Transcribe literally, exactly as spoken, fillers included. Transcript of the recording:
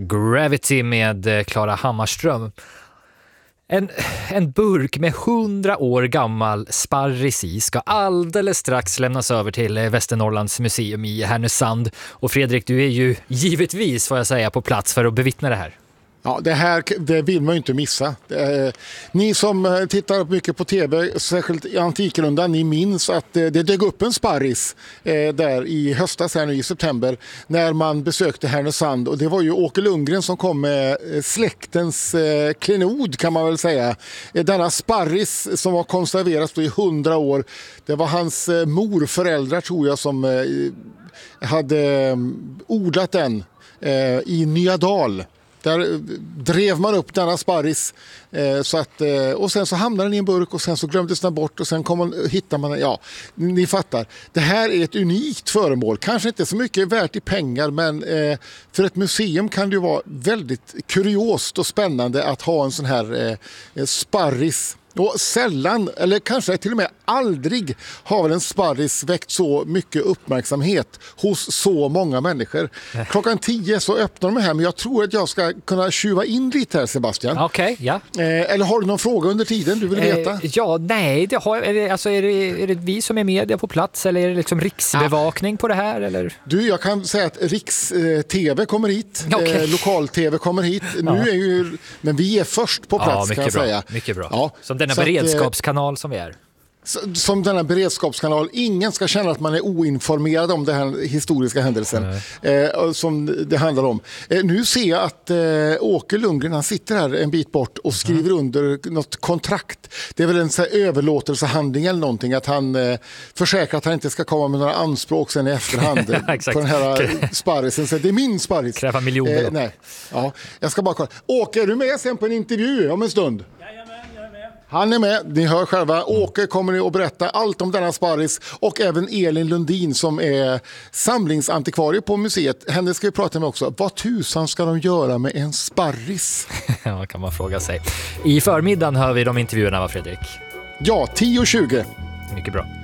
Gravity med Klara Hammarström. En, en burk med hundra år gammal sparris i ska alldeles strax lämnas över till Västernorrlands museum i Härnösand. Och Fredrik, du är ju givetvis, får jag säga, på plats för att bevittna det här. Ja, det här det vill man ju inte missa. Eh, ni som tittar mycket på tv, särskilt i Antikrundan, ni minns att eh, det dök upp en sparris eh, där i höstas här nu i september när man besökte Härnösand, och det var ju Åke Lundgren som kom med släktens eh, klenod, kan man väl säga. Eh, denna sparris som var konserverat i hundra år, det var hans eh, morföräldrar, tror jag, som eh, hade eh, odlat den eh, i Nyadal. Där drev man upp denna sparris eh, så att, eh, och sen så hamnade den i en burk och sen så glömdes den bort och sen kom man, hittar man den. Ja, ni fattar. Det här är ett unikt föremål. Kanske inte så mycket värt i pengar, men eh, för ett museum kan det ju vara väldigt kuriost och spännande att ha en sån här eh, sparris. Och sällan, eller kanske till och med aldrig, har väl en sparris väckt så mycket uppmärksamhet hos så många människor. Klockan tio så öppnar de här, men jag tror att jag ska kunna tjuva in lite här, Sebastian. Okej, okay, ja. Eh, eller har du någon fråga under tiden du vill veta? Eh, ja, nej. Det har, är, det, alltså, är, det, är det vi som är media på plats, eller är det liksom riksbevakning ja. på det här? Eller? Du, jag kan säga att Riks-T V kommer hit, okay. eh, Lokal-T V kommer hit. Nu ja. är ju, men vi är först på plats, ja, kan jag bra. säga. Mycket bra. Ja. Som denna så beredskapskanal att, som vi är. Som denna beredskapskanal. Ingen ska känna att man är oinformerad om den här historiska händelsen eh, som det handlar om. Eh, nu ser jag att eh, Åke Lundgren, han sitter här en bit bort och skriver mm. under något kontrakt. Det är väl en så här, överlåtelsehandling eller någonting, att han eh, försäkrar att han inte ska komma med några anspråk sen i efterhand på den här sparrisen. Så det är min sparris. Kräva miljoner. Eh, nej. Ja, jag ska bara kolla. Åke, är du med sen på en intervju om en stund? Han är med, ni hör själva. Åke kommer ni att berätta allt om denna sparris, och även Elin Lundin som är samlingsantikvarie på museet. Henne ska vi prata med också. Vad tusan ska de göra med en sparris? Ja, kan man fråga sig. I förmiddagen hör vi de intervjuerna, va, Fredrik? Ja, tio och tjugo. Mycket bra.